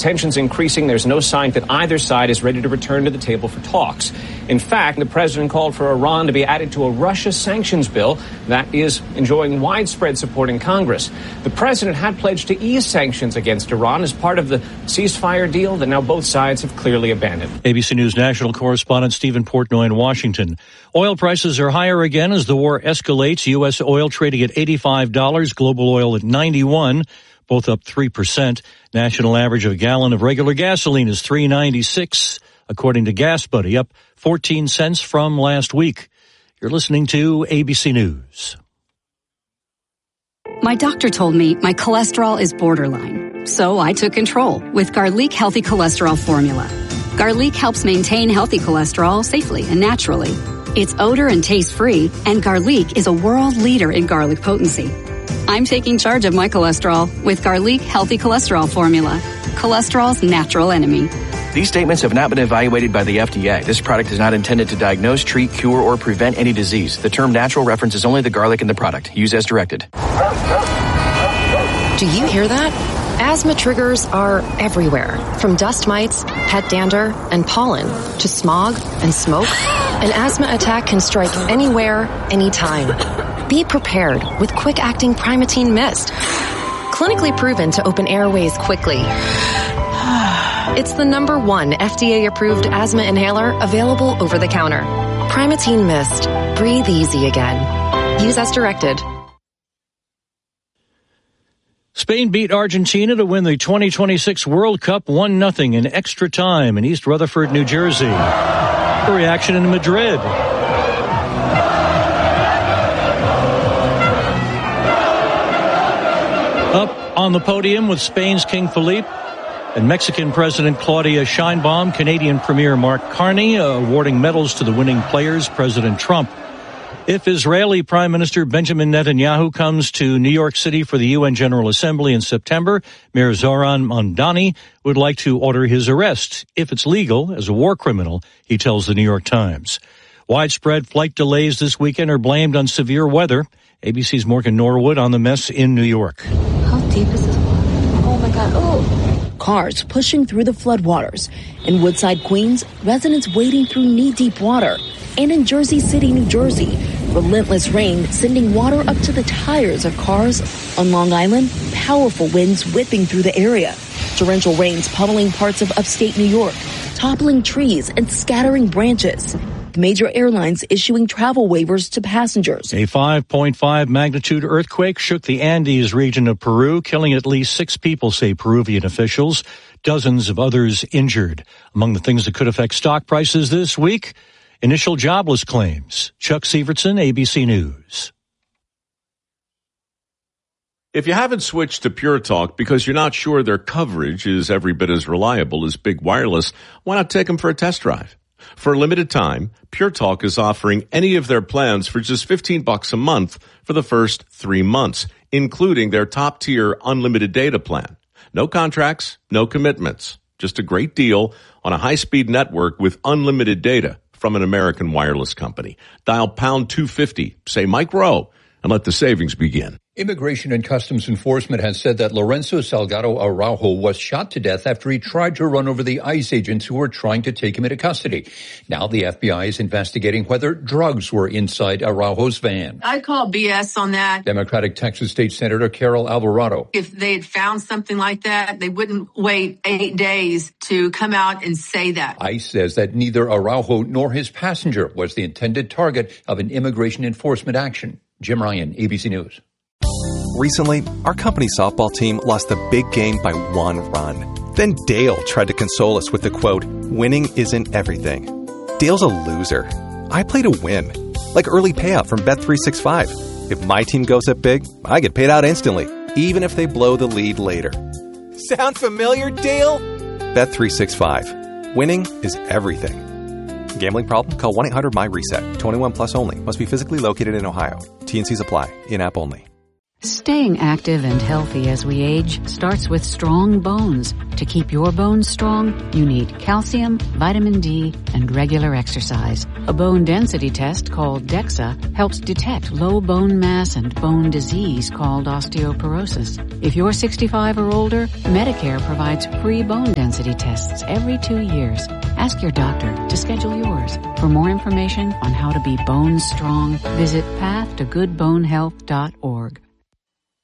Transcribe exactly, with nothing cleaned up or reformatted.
tensions increasing, there's no sign that either side is ready to return to the table for talks. In fact, the president called for Iran to be added to a Russia sanctions bill that is enjoying widespread support in Congress. The president had pledged to ease sanctions against Iran as part of the ceasefire deal that now both sides have clearly abandoned. A B C News national correspondent Stephen Portnoy in Washington. Oil prices are higher again as the war escalates. U S oil trading at eighty-five dollars, global oil at ninety-one dollars, both up three percent. National average of a gallon of regular gasoline is three ninety-six, according to Gas Buddy, up fourteen cents from last week. You're listening to A B C News. My doctor told me my cholesterol is borderline, so I took control with Garlic Healthy Cholesterol Formula. Garlic helps maintain healthy cholesterol safely and naturally. It's odor and taste-free, and Garlic is a world leader in garlic potency. I'm taking charge of my cholesterol with Garlic Healthy Cholesterol Formula, cholesterol's natural enemy. These statements have not been evaluated by the F D A. This product is not intended to diagnose, treat, cure, or prevent any disease. The term natural references only the garlic in the product. Use as directed. Do you hear that? Asthma triggers are everywhere, from dust mites, pet dander, and pollen, to smog and smoke. An asthma attack can strike anywhere, anytime. Be prepared with quick-acting Primatene Mist. Clinically proven to open airways quickly. It's the number one F D A-approved asthma inhaler available over the counter. Primatene Mist. Breathe easy again. Use as directed. Spain beat Argentina to win the twenty twenty-six World Cup one nothing in extra time in East Rutherford, New Jersey. The reaction in Madrid. Up on the podium with Spain's King Felipe and Mexican President Claudia Sheinbaum, Canadian Premier Mark Carney uh, awarding medals to the winning players, President Trump. If Israeli Prime Minister Benjamin Netanyahu comes to New York City for the U N General Assembly in September, Mayor Zoran Mondani would like to order his arrest, if it's legal, as a war criminal, he tells the New York Times. Widespread flight delays this weekend are blamed on severe weather. A B C's Morgan Norwood on the mess in New York. How deep is this water? Oh, my God. Oh. Cars pushing through the floodwaters. In Woodside, Queens, residents wading through knee-deep water. And in Jersey City, New Jersey, relentless rain sending water up to the tires of cars. On Long Island, powerful winds whipping through the area. Torrential rains pummeling parts of upstate New York, toppling trees and scattering branches. Major airlines issuing travel waivers to passengers. A five point five magnitude earthquake shook the Andes region of Peru, killing at least six people, say Peruvian officials. Dozens of others injured. Among the things that could affect stock prices this week, initial jobless claims. Chuck Sievertson, A B C News. If you haven't switched to Pure Talk because you're not sure their coverage is every bit as reliable as Big Wireless, why not take them for a test drive? For a limited time, Pure Talk is offering any of their plans for just fifteen bucks a month for the first three months, including their top-tier unlimited data plan. No contracts, no commitments. Just a great deal on a high-speed network with unlimited data from an American wireless company. Dial pound two fifty, say Mike Rowe, and let the savings begin. Immigration and Customs Enforcement has said that Lorenzo Salgado Araujo was shot to death after he tried to run over the ICE agents who were trying to take him into custody. Now the F B I is investigating whether drugs were inside Araujo's van. I call B S on that. Democratic Texas State Senator Carol Alvarado. If they had found something like that, they wouldn't wait eight days to come out and say that. ICE says that neither Araujo nor his passenger was the intended target of an immigration enforcement action. Jim Ryan, A B C News. Recently, our company softball team lost a big game by one run. Then Dale tried to console us with the quote, "Winning isn't everything." Dale's a loser. I play to win. Like early payout from Bet three sixty-five. If my team goes up big, I get paid out instantly, even if they blow the lead later. Sound familiar, Dale? Bet three sixty-five. Winning is everything. Gambling problem? Call one eight hundred M Y RESET. twenty-one plus only. Must be physically located in Ohio. T and C's apply. In-app only. Staying active and healthy as we age starts with strong bones. To keep your bones strong, you need calcium, vitamin D, and regular exercise. A bone density test called DEXA helps detect low bone mass and bone disease called osteoporosis. If you're sixty-five or older, Medicare provides free bone density tests every two years. Ask your doctor to schedule yours. For more information on how to be bone strong, visit path to good bone health dot org.